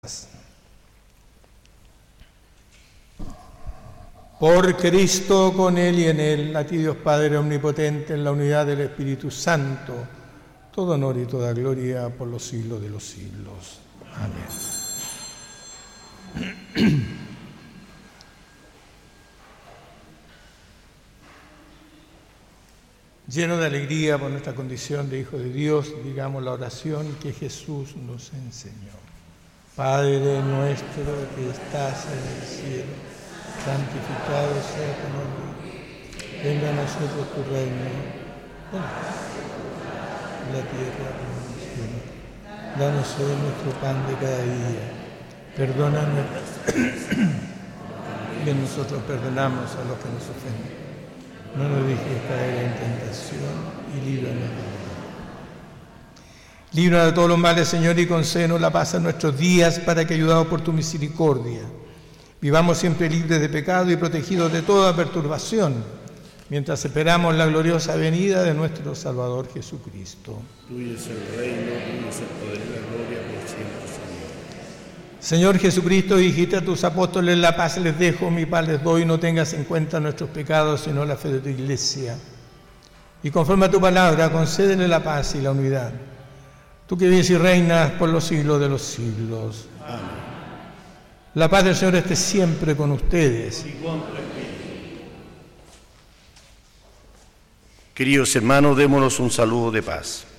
Por Cristo, con Él y en Él, a ti Dios Padre Omnipotente, en la unidad del Espíritu Santo, todo honor y toda gloria por los siglos de los siglos. Amén. Lleno de alegría por nuestra condición de hijo de Dios, digamos la oración que Jesús nos enseñó. Padre nuestro que estás en el cielo, santificado sea tu nombre. Venga a nosotros tu reino, en la tierra como en el cielo. Danos hoy nuestro pan de cada día. Perdónanos, que nosotros perdonamos a los que nos ofenden. No nos dejes caer en tentación y líbranos del mal. Líbranos de todos los males, Señor, y concédenos la paz en nuestros días, para que, ayudados por tu misericordia, vivamos siempre libres de pecado y protegidos de toda perturbación, mientras esperamos la gloriosa venida de nuestro Salvador Jesucristo. Tuyo es el reino, tuyo es el poder y la gloria por siempre, Señor. Señor Jesucristo, dijiste a tus apóstoles: la paz les dejo, mi paz les doy. No tengas en cuenta nuestros pecados, sino la fe de tu Iglesia. Y conforme a tu palabra, concédele la paz y la unidad. Tú que vives y reinas por los siglos de los siglos. Amén. La paz del Señor esté siempre con ustedes. Queridos hermanos, démonos un saludo de paz.